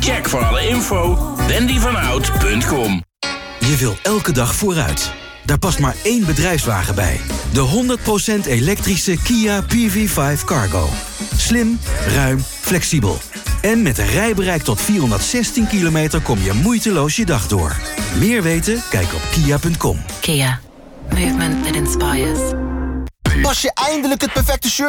Check voor alle info wendyvanout.com. Je wil elke dag vooruit. Daar past maar één bedrijfswagen bij. De 100% elektrische Kia PV5 Cargo. Slim, ruim, flexibel. En met een rijbereik tot 416 kilometer kom je moeiteloos je dag door. Meer weten? Kijk op kia.com. Kia. Movement that inspires. Pas je eindelijk het perfecte shirt